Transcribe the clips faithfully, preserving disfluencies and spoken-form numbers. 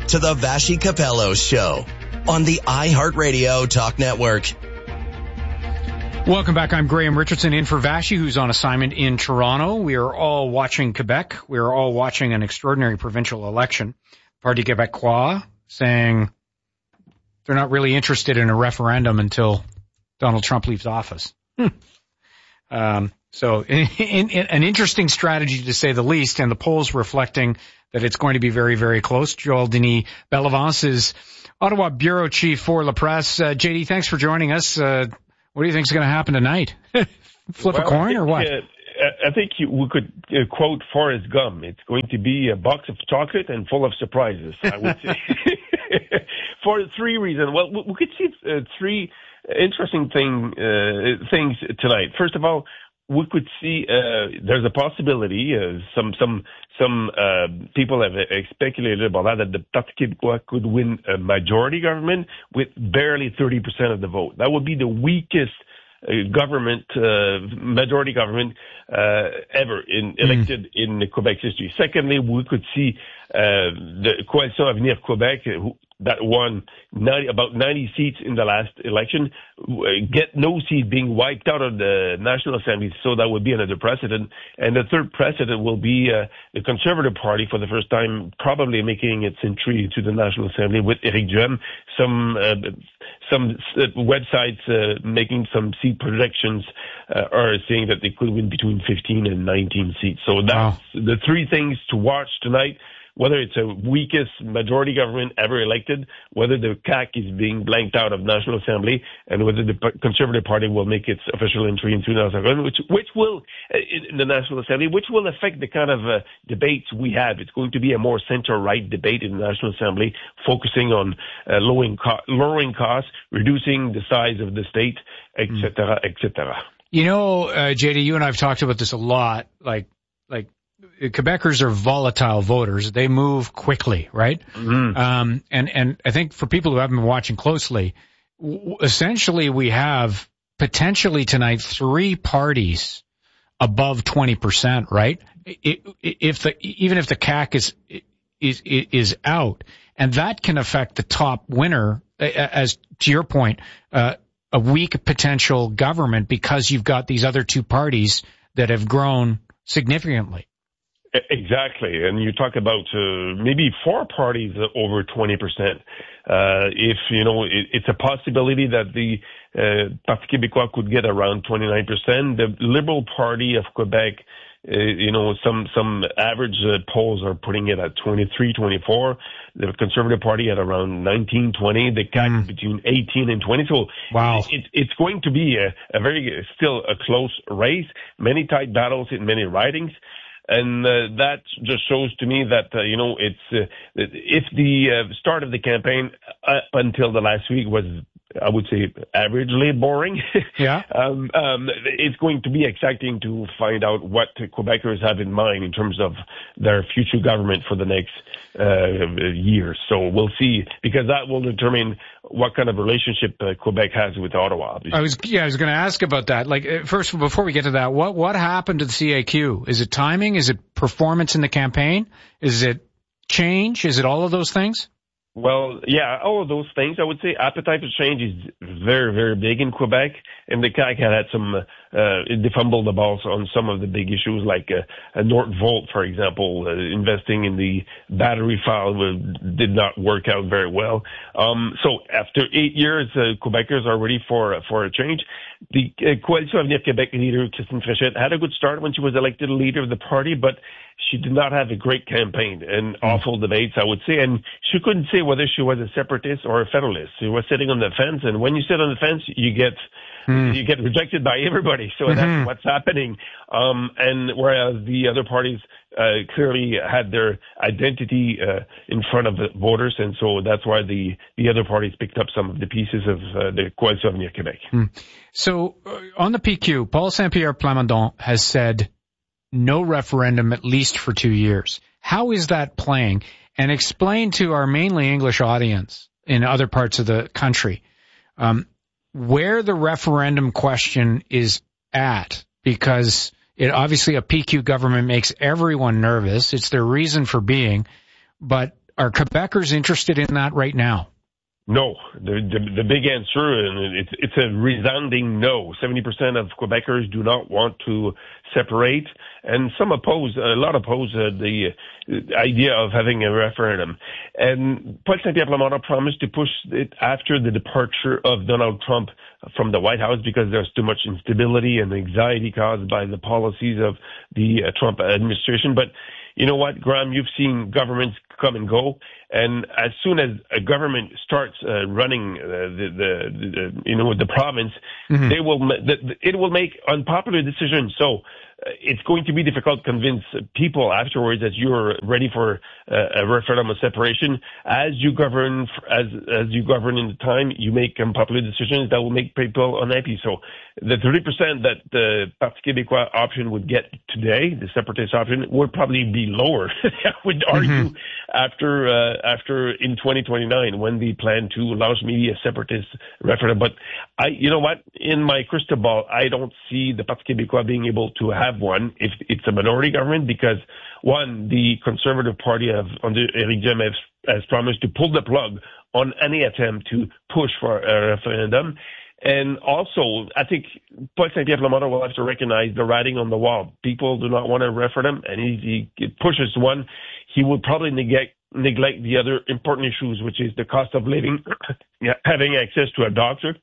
to the Vassy Capello Show on the iHeartRadio Talk Network. Welcome back. I'm Graham Richardson in for Vassy, who's on assignment in Toronto. We are all watching Quebec. We are all watching an extraordinary provincial election. Parti Québécois saying they're not really interested in a referendum until Donald Trump leaves office. Hmm. Um, so in, in, in, an interesting strategy to say the least, and the polls reflecting that it's going to be very, very close. Joel Denis Bellavance is Ottawa Bureau Chief for La Presse. Uh, J D, thanks for joining us. Uh, what do you think is going to happen tonight? Flip well, a coin think, or what? Uh, I think you, we could uh, quote Forrest Gump. It's going to be a box of chocolate and full of surprises, I would say. For three reasons. Well, we could see uh, three interesting thing, uh, things tonight. First of all, we could see uh, there's a possibility. Uh, some some some uh, people have uh, speculated about that that the Parti Québécois could win a majority government with barely thirty percent of the vote. That would be the weakest uh, government, uh, majority government uh, ever in, elected mm. in Quebec history. Secondly, we could see uh, the Coalition Avenir Québec, who, that won ninety, about ninety seats in the last election, get no seat being wiped out of the National Assembly. So that would be another precedent. And the third precedent will be uh, the Conservative Party for the first time probably making its entry into the National Assembly with Éric Duhem. Some uh, some uh, websites uh, making some seat projections uh, are saying that they could win between fifteen and nineteen seats. So that's wow. the three things to watch tonight. Whether it's a weakest majority government ever elected, whether the C A Q is being blanked out of National Assembly, and whether the Conservative Party will make its official entry in two thousand eleven, which, which will, in the National Assembly, which will affect the kind of uh, debates we have. It's going to be a more center-right debate in the National Assembly, focusing on uh, lowering, co- lowering costs, reducing the size of the state, et cetera, et cetera. You know, uh, J D, you and I have talked about this a lot, like, like, Quebecers are volatile voters. They move quickly, right? Mm-hmm. Um, and, and I think for people who haven't been watching closely, w- essentially we have potentially tonight three parties above twenty percent, right? It, it, if the, even if the C A Q is, is, is out, and that can affect the top winner, as to your point, uh, a weak potential government because you've got these other two parties that have grown significantly. Exactly. And you talk about uh, maybe four parties over twenty percent. Uh, if, you know, it, it's a possibility that the uh, Parti Québécois could get around twenty-nine percent. The Liberal Party of Quebec, uh, you know, some some average uh, polls are putting it at twenty-three, twenty-four. The Conservative Party at around nineteen, twenty. The C A Q mm. between eighteen and twenty. So wow. it, it's going to be a, a very, still a close race, many tight battles in many ridings. And uh, that just shows to me that, uh, you know, it's uh, if the uh, start of the campaign up until the last week was, I would say, averagely boring, yeah. um, um, it's going to be exciting to find out what Quebecers have in mind in terms of their future government for the next uh, year. So we'll see, because that will determine what kind of relationship uh, Quebec has with Ottawa. I was, yeah, I was going to ask about that. Like, first, before we get to that, what what happened to the C A Q? Is it timing? Is it performance in the campaign? Is it change? Is it all of those things? Well, yeah, all of those things. I would say appetite for change is very, very big in Quebec, and the C A Q had some, uh, they fumbled the balls on some of the big issues, like uh, Northvolt, for example, uh, investing in the battery file did not work out very well. Um, so after eight years, uh, Quebecers are ready for, uh, for a change. The uh, Coalition Avenir Québec leader, Christine Fréchette, had a good start when she was elected leader of the party, but she did not have a great campaign and awful debates, I would say. And she couldn't say whether she was a separatist or a federalist. She was sitting on the fence, and when you sit on the fence, you get mm. you get rejected by everybody. So mm-hmm. that's what's happening. Um, and whereas the other parties uh, clearly had their identity uh, in front of the voters, and so that's why the the other parties picked up some of the pieces of uh, the Coalition Avenir Québec. Mm. So uh, on the P Q, Paul Saint-Pierre Plamondon has said no referendum at least for two years. How is that playing? And explain to our mainly English audience in other parts of the country um, where the referendum question is at, because it obviously a P Q government makes everyone nervous. It's their reason for being. But are Quebecers interested in that right now? No. The, the, the big answer, and it's, it's a resounding no. seventy percent of Quebecers do not want to separate, and some oppose, a lot oppose uh, the uh, idea of having a referendum. And Paul Saint-Pierre Plamondon promised to push it after the departure of Donald Trump from the White House because there's too much instability and anxiety caused by the policies of the uh, Trump administration. But you know what, Graham, you've seen governments come and go, and as soon as a government starts uh, running uh, the, the, the, you know, the province, mm-hmm. they will, the, it will make unpopular decisions. So uh, it's going to be difficult to convince people afterwards that you're ready for uh, a referendum of separation. As you govern, as as you govern in the time, you make unpopular decisions that will make people unhappy. So the thirty percent that the Parti Québécois option would get today, the separatist option, would probably be lower. I would argue mm-hmm. after uh, after in twenty twenty-nine when they plan to launch maybe a separatist referendum. But I, you know what, in my crystal ball, I don't see the Parti Québécois being able to have one if it's a minority government because one, the Conservative Party of under Éric Duhem has, has promised to pull the plug on any attempt to push for a referendum. And also, I think Paul Saint-Pierre Plamondon will have to recognize the writing on the wall. People do not want a referendum, and he, he pushes one. He will probably neglect, neglect the other important issues, which is the cost of living, having access to a doctor,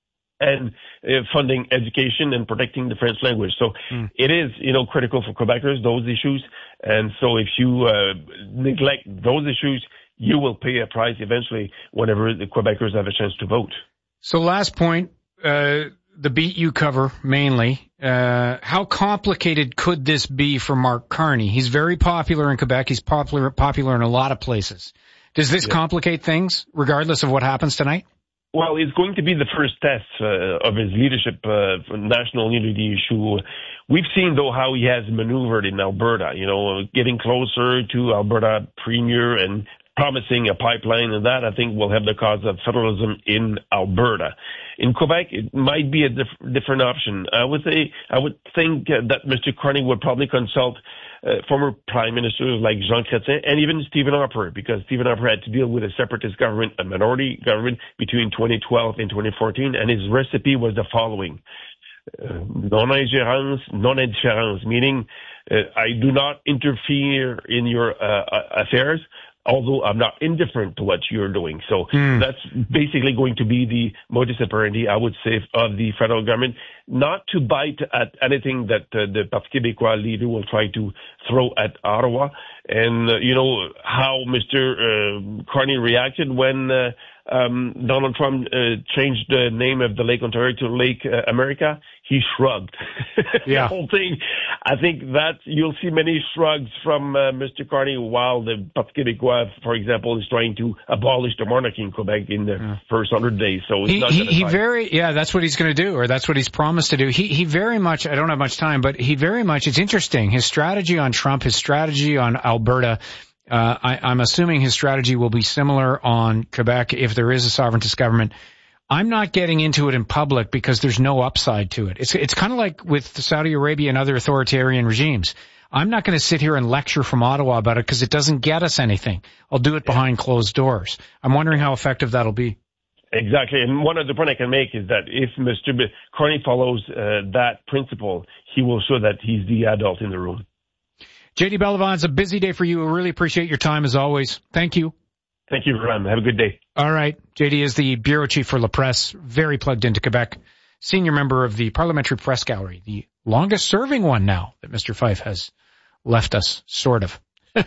and uh, funding education and protecting the French language. So mm. it is, you know, critical for Quebecers, those issues. And so if you uh, neglect those issues, you will pay a price eventually whenever the Quebecers have a chance to vote. So last point, uh, the beat you cover mainly, uh, how complicated could this be for Mark Carney? He's very popular in Quebec. He's popular, popular in a lot of places. Does this yeah. complicate things regardless of what happens tonight? Well, it's going to be the first test uh, of his leadership uh, for national unity issue. We've seen, though, how he has maneuvered in Alberta, you know, getting closer to Alberta Premier and promising a pipeline, and that, I think, will have the cause of federalism in Alberta. In Quebec, it might be a diff- different option. I would say, I would think uh, that Mister Carney would probably consult uh, former prime ministers like Jean Chrétien and even Stephen Harper, because Stephen Harper had to deal with a separatist government, a minority government between twenty twelve and twenty fourteen, and his recipe was the following. Uh, non-ingérence, non-indifférence, meaning uh, I do not interfere in your uh, affairs, although I'm not indifferent to what you're doing. So mm. that's basically going to be the modus operandi, I would say, of the federal government, not to bite at anything that uh, the Parti Québécois leader will try to throw at Ottawa. And, uh, you know, how Mister Uh, Carney reacted when uh, um, Donald Trump uh, changed the name of the Lake Ontario to Lake uh, America. He shrugged. Yeah. The whole thing. I think that you'll see many shrugs from uh, Mister Carney while the Parti Québécois, for example, is trying to abolish the monarchy in Quebec in the yeah. first hundred days. So it's he, not he, he fight. very, yeah, that's what he's going to do, or that's what he's promised to do. He, he very much, I don't have much time, but he very much, it's interesting. His strategy on Trump, his strategy on Alberta, uh, I, I'm assuming his strategy will be similar on Quebec if there is a sovereigntist government. I'm not getting into it in public because there's no upside to it. It's it's kind of like with Saudi Arabia and other authoritarian regimes. I'm not going to sit here and lecture from Ottawa about it because it doesn't get us anything. I'll do it behind closed doors. I'm wondering how effective that'll be. Exactly. And one other point I can make is that if Mister Carney follows uh, that principle, he will show that he's the adult in the room. J D Bellevon, it's a busy day for you. I really appreciate your time as always. Thank you. Thank you, Ron. Have a good day. All right. J D is the bureau chief for La Presse, very plugged into Quebec, senior member of the Parliamentary Press Gallery, the longest serving one now that Mister Fife has left us, sort of.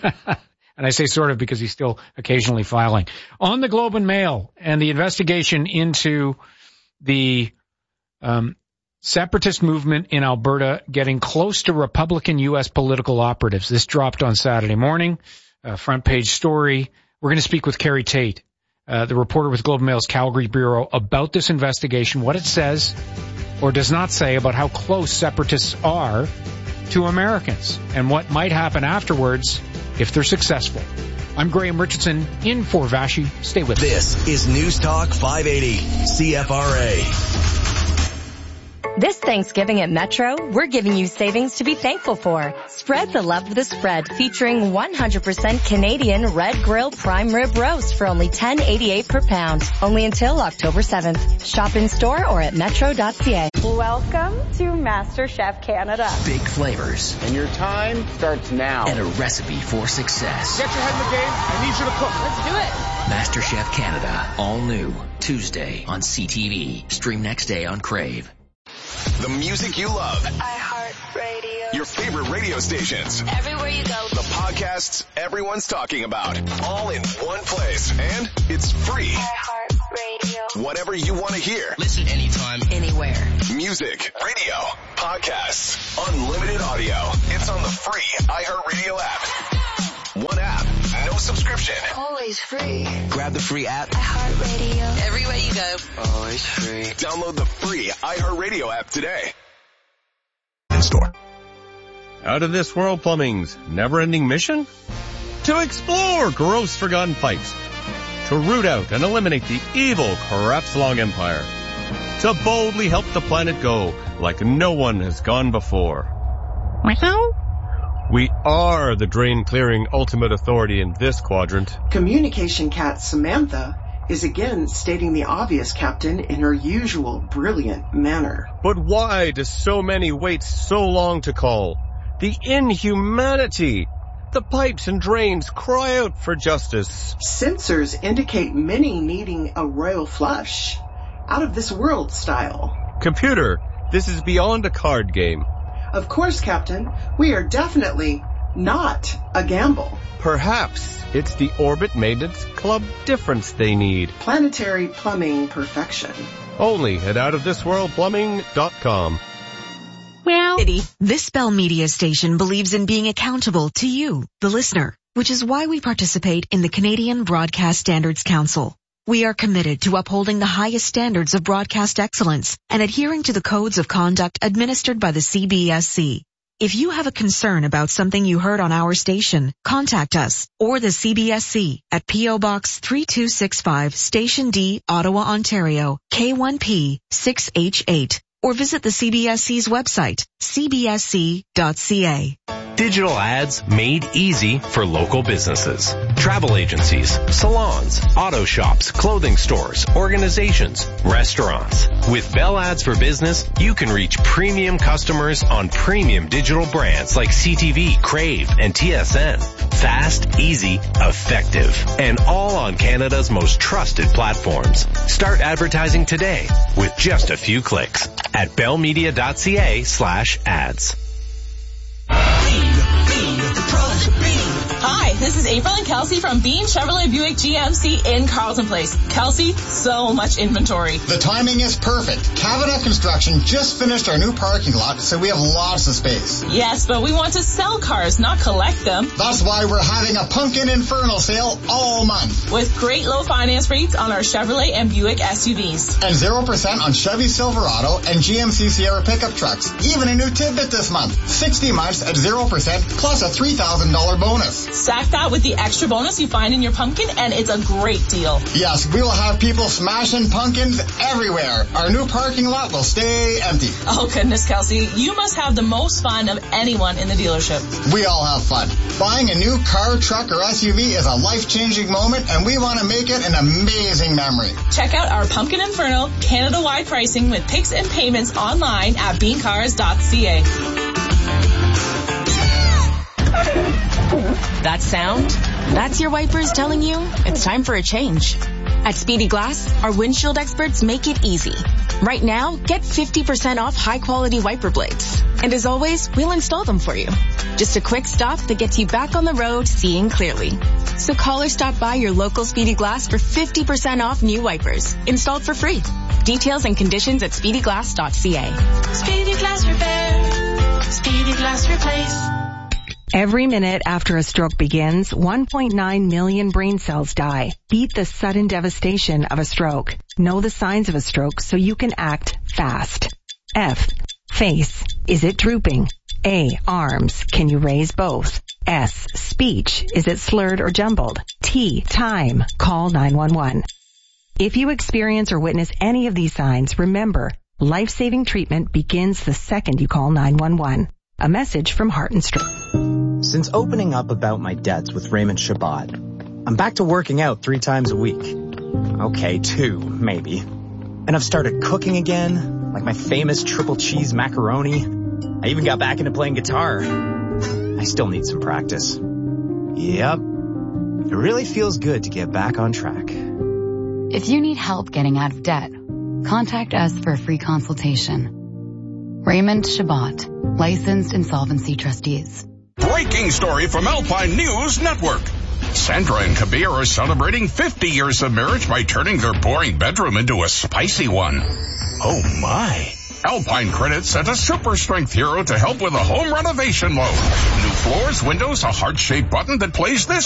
And I say sort of because he's still occasionally filing. On the Globe and Mail and the investigation into the um, separatist movement in Alberta getting close to Republican U S political operatives. This dropped on Saturday morning, uh, front page story. We're going to speak with Carrie Tate, uh, the reporter with Globe and Mail's Calgary Bureau, about this investigation, what it says or does not say about how close separatists are to Americans and what might happen afterwards if they're successful. I'm Graham Richardson in for Vashi. Stay with us. This is News Talk five eighty C F R A. This Thanksgiving at Metro, we're giving you savings to be thankful for. Spread the love with a spread featuring one hundred percent Canadian Red Grill Prime Rib Roast for only ten eighty-eight per pound. Only until October seventh. Shop in store or at metro dot c a. Welcome to MasterChef Canada. Big flavors. And your time starts now. And a recipe for success. Get your head in the game. I need you to cook. Let's do it. MasterChef Canada. All new. Tuesday on C T V. Stream next day on Crave. The music you love. iHeartRadio. Your favorite radio stations. Everywhere you go. The podcasts everyone's talking about. All in one place. And it's free. iHeartRadio. Whatever you want to hear. Listen anytime, anywhere. Music, radio, podcasts, unlimited audio. It's on the free iHeartRadio app. One app, no subscription. Always free. Grab the free app. iHeartRadio. Everywhere you go. Always free. Download the free iHeartRadio app today. In store. Out of this world plumbing's never-ending mission? To explore gross forgotten pipes. To root out and eliminate the evil Crapslong Empire. To boldly help the planet go like no one has gone before. We are the drain-clearing ultimate authority in this quadrant. Communication cat Samantha is again stating the obvious, Captain, in her usual brilliant manner. But why do so many wait so long to call? The inhumanity! The pipes and drains cry out for justice. Sensors indicate many needing a royal flush. Out of this world style. Computer, this is beyond a card game. Of course, Captain. We are definitely not a gamble. Perhaps it's the Orbit Maintenance Club difference they need. Planetary plumbing perfection. Only at out of this world plumbing dot com. Well, this Bell Media station believes in being accountable to you, the listener, which is why we participate in the Canadian Broadcast Standards Council. We are committed to upholding the highest standards of broadcast excellence and adhering to the codes of conduct administered by the C B S C. If you have a concern about something you heard on our station, contact us or the C B S C at P O Box three two six five, Station D, Ottawa, Ontario, K one P six H eight, or visit the C B S C's website, c b s c dot c a. Digital ads made easy for local businesses. Travel agencies, salons, auto shops, clothing stores, organizations, restaurants. With Bell Ads for Business, you can reach premium customers on premium digital brands like C T V, Crave, and T S N. Fast, easy, effective, and all on Canada's most trusted platforms. Start advertising today with just a few clicks at bellmedia dot c a slash ads. Hi, this is April and Kelsey from Bean Chevrolet Buick G M C in Carleton Place. Kelsey, so much inventory. The timing is perfect. Cabinet Construction just finished our new parking lot, so we have lots of space. Yes, but we want to sell cars, not collect them. That's why we're having a Pumpkin Inferno sale all month. With great low finance rates on our Chevrolet and Buick S U Vs. And zero percent on Chevy Silverado and G M C Sierra pickup trucks. Even a new tidbit this month. sixty months at zero percent plus a three thousand dollars bonus. Stack that with the extra bonus you find in your pumpkin, and it's a great deal. Yes, we will have people smashing pumpkins everywhere. Our new parking lot will stay empty. Oh, goodness, Kelsey. You must have the most fun of anyone in the dealership. We all have fun. Buying a new car, truck, or S U V is a life-changing moment, and we want to make it an amazing memory. Check out our Pumpkin Inferno Canada-wide pricing with picks and payments online at bean cars dot c a. That sound? That's your wipers telling you it's time for a change. At Speedy Glass, our windshield experts make it easy. Right now, get fifty percent off high-quality wiper blades. And as always, we'll install them for you. Just a quick stop that gets you back on the road seeing clearly. So call or stop by your local Speedy Glass for fifty percent off new wipers, installed for free. Details and conditions at speedy glass dot c a. Speedy Glass Repair. Speedy Glass Replace. Every minute after a stroke begins, one point nine million brain cells die. Beat the sudden devastation of a stroke. Know the signs of a stroke so you can act fast. F. Face. Is it drooping? A. Arms. Can you raise both? S. Speech. Is it slurred or jumbled? T. Time. Call nine one one. If you experience or witness any of these signs, remember, Life-saving treatment begins the second you call nine one one. A message from Heart and Stroke. Since opening up about my debts with Raymond Shabbat, I'm back to working out three times a week. Okay, two, maybe. And I've started cooking again, like my famous triple cheese macaroni. I even got back into playing guitar. I still need some practice. Yep. It really feels good to get back on track. If you need help getting out of debt, contact us for a free consultation. Raymond Shabbat, licensed insolvency trustees. Breaking story from Alpine News Network. Sandra and Kabir are celebrating fifty years of marriage by turning their boring bedroom into a spicy one. Oh my. Alpine Credit sent a super strength hero to help with a home renovation loan. New floors, windows, a heart-shaped button that plays this